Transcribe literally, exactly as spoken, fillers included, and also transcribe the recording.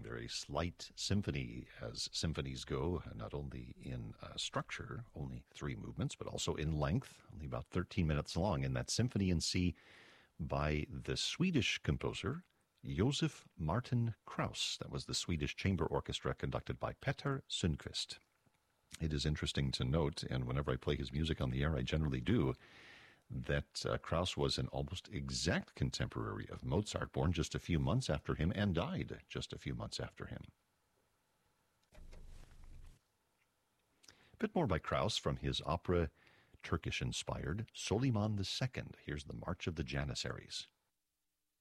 They're a slight symphony, as symphonies go, not only in uh, structure, only three movements, but also in length, only about thirteen minutes long. And that Symphony in C by the Swedish composer Josef Martin Krauss. That was the Swedish Chamber Orchestra conducted by Petter Sundqvist. It is interesting to note, and whenever I play his music on the air, I generally do, that uh, Krauss was an almost exact contemporary of Mozart, born just a few months after him and died just a few months after him. A bit more by Krauss from his opera, Turkish-inspired Soliman the Second. Here's the March of the Janissaries.